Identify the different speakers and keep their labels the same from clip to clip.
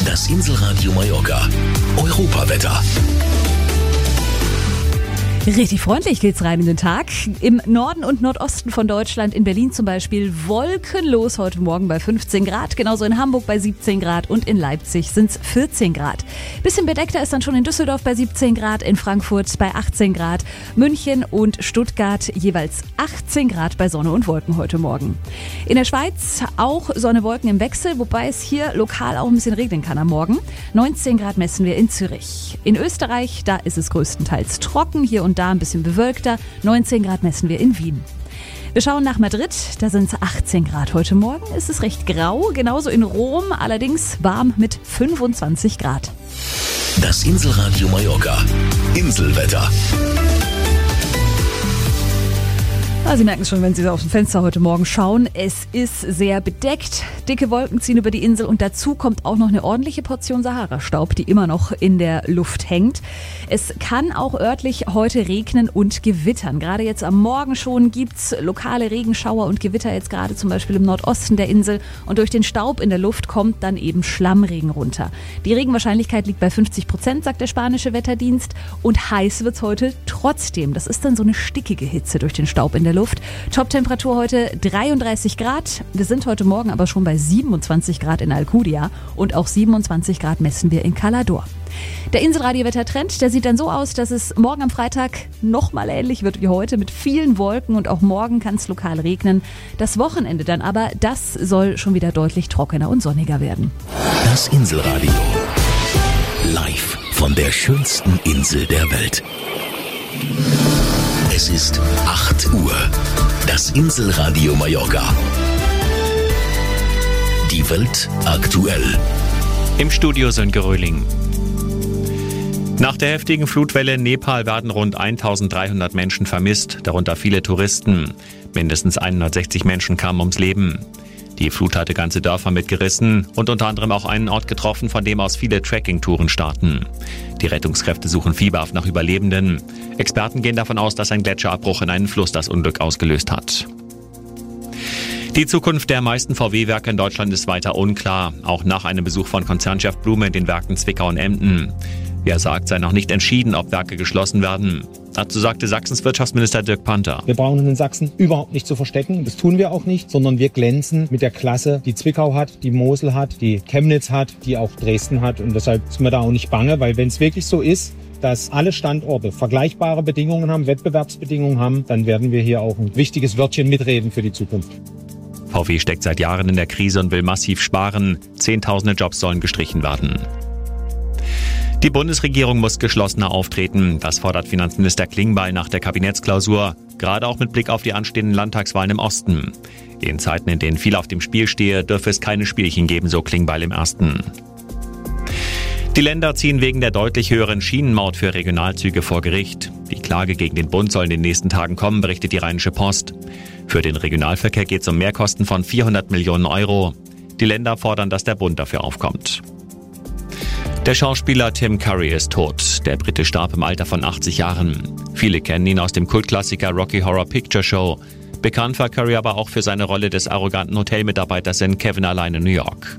Speaker 1: Das Inselradio Mallorca. Europawetter.
Speaker 2: Richtig freundlich geht's rein in den Tag. Im Norden und Nordosten von Deutschland, in Berlin zum Beispiel, wolkenlos heute Morgen bei 15 Grad. Genauso in Hamburg bei 17 Grad und in Leipzig sind's 14 Grad. Bisschen bedeckter ist dann schon in Düsseldorf bei 17 Grad, in Frankfurt bei 18 Grad, München und Stuttgart jeweils 18 Grad bei Sonne und Wolken heute Morgen. In der Schweiz auch Sonne, Wolken im Wechsel, wobei es hier lokal auch ein bisschen regnen kann am Morgen. 19 Grad messen wir in Zürich. In Österreich, da ist es größtenteils trocken, hier und da ein bisschen bewölkter. 19 Grad messen wir in Wien. Wir schauen nach Madrid, da sind es 18 Grad. Heute Morgen ist es recht grau, genauso in Rom, allerdings warm mit 25 Grad.
Speaker 1: Das Inselradio Mallorca. Inselwetter.
Speaker 2: Sie merken es schon, wenn Sie aus dem Fenster heute Morgen schauen. Es ist sehr bedeckt. Dicke Wolken ziehen über die Insel und dazu kommt auch noch eine ordentliche Portion Sahara-Staub, die immer noch in der Luft hängt. Es kann auch örtlich heute regnen und gewittern. Gerade jetzt am Morgen schon gibt's lokale Regenschauer und Gewitter, jetzt gerade zum Beispiel im Nordosten der Insel. Und durch den Staub in der Luft kommt dann eben Schlammregen runter. Die Regenwahrscheinlichkeit liegt bei 50%, sagt der spanische Wetterdienst. Und heiß wird's heute trotzdem. Das ist dann so eine stickige Hitze durch den Staub in der Luft. Top-Temperatur heute 33 Grad. Wir sind heute Morgen aber schon bei 27 Grad in Alcudia und auch 27 Grad messen wir in Calador. Der Inselradio-Wettertrend, der sieht dann so aus, dass es morgen am Freitag nochmal ähnlich wird wie heute mit vielen Wolken und auch morgen kann es lokal regnen. Das Wochenende dann aber, das soll schon wieder deutlich trockener und sonniger werden.
Speaker 1: Das Inselradio. Live von der schönsten Insel der Welt. Es ist 8 Uhr. Das Inselradio Mallorca. Die Welt aktuell.
Speaker 3: Im Studio Sönke Röhling. Nach der heftigen Flutwelle in Nepal werden rund 1300 Menschen vermisst, darunter viele Touristen. Mindestens 160 Menschen kamen ums Leben. Die Flut hatte ganze Dörfer mitgerissen und unter anderem auch einen Ort getroffen, von dem aus viele Trekkingtouren starten. Die Rettungskräfte suchen fieberhaft nach Überlebenden. Experten gehen davon aus, dass ein Gletscherabbruch in einen Fluss das Unglück ausgelöst hat. Die Zukunft der meisten VW-Werke in Deutschland ist weiter unklar, auch nach einem Besuch von Konzernchef Blume in den Werken Zwickau und Emden. Wie er sagt, sei noch nicht entschieden, ob Werke geschlossen werden. Dazu sagte Sachsens Wirtschaftsminister Dirk Panther.
Speaker 4: Wir brauchen uns in Sachsen überhaupt nicht zu verstecken. Das tun wir auch nicht, sondern wir glänzen mit der Klasse, die Zwickau hat, die Mosel hat, die Chemnitz hat, die auch Dresden hat. Und deshalb sind wir da auch nicht bange, weil wenn es wirklich so ist, dass alle Standorte vergleichbare Bedingungen haben, Wettbewerbsbedingungen haben, dann werden wir hier auch ein wichtiges Wörtchen mitreden für die Zukunft.
Speaker 3: VW steckt seit Jahren in der Krise und will massiv sparen. Zehntausende Jobs sollen gestrichen werden. Die Bundesregierung muss geschlossener auftreten. Das fordert Finanzminister Klingbeil nach der Kabinettsklausur, gerade auch mit Blick auf die anstehenden Landtagswahlen im Osten. In Zeiten, in denen viel auf dem Spiel stehe, dürfe es keine Spielchen geben, so Klingbeil im Ersten. Die Länder ziehen wegen der deutlich höheren Schienenmaut für Regionalzüge vor Gericht. Die Klage gegen den Bund soll in den nächsten Tagen kommen, berichtet die Rheinische Post. Für den Regionalverkehr geht es um Mehrkosten von 400 Millionen Euro. Die Länder fordern, dass der Bund dafür aufkommt. Der Schauspieler Tim Curry ist tot. Der Brite starb im Alter von 80 Jahren. Viele kennen ihn aus dem Kultklassiker Rocky Horror Picture Show. Bekannt war Curry aber auch für seine Rolle des arroganten Hotelmitarbeiters in Kevin allein in New York.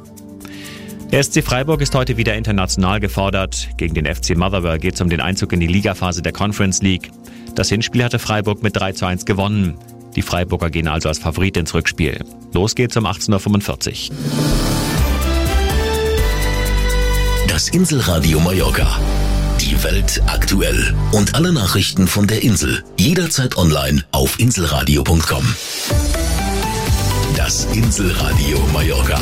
Speaker 3: Der SC Freiburg ist heute wieder international gefordert. Gegen den FC Motherwell geht es um den Einzug in die Ligaphase der Conference League. Das Hinspiel hatte Freiburg mit 3:1 gewonnen. Die Freiburger gehen also als Favorit ins Rückspiel. Los geht's um 18:45 Uhr.
Speaker 1: Das Inselradio Mallorca. Die Welt aktuell. Und alle Nachrichten von der Insel. Jederzeit online auf inselradio.com. Das Inselradio Mallorca.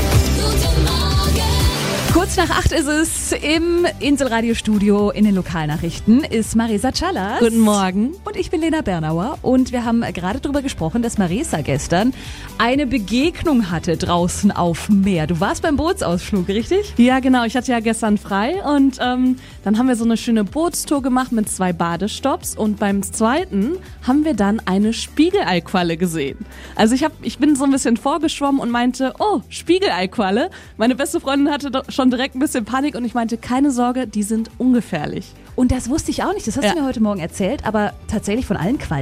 Speaker 2: Kurz nach 8 ist es im Inselradiostudio in den Lokalnachrichten ist Marisa Callas.
Speaker 5: Guten Morgen.
Speaker 2: Und ich bin Lena Bernauer und wir haben gerade darüber gesprochen, dass Marisa gestern eine Begegnung hatte draußen auf dem Meer. Du warst beim Bootsausflug, richtig?
Speaker 5: Ja, genau. Ich hatte ja gestern frei und dann haben wir so eine schöne Bootstour gemacht mit 2 Badestopps und beim zweiten haben wir dann eine Spiegeleiqualle gesehen. Also ich bin so ein bisschen vorgeschwommen und meinte, oh, Spiegeleiqualle. Meine beste Freundin hatte schon direkt ein bisschen Panik und ich meinte, keine Sorge, die sind ungefährlich.
Speaker 2: Und das wusste ich auch nicht, das hast du mir heute Morgen erzählt, aber tatsächlich von allen Quallen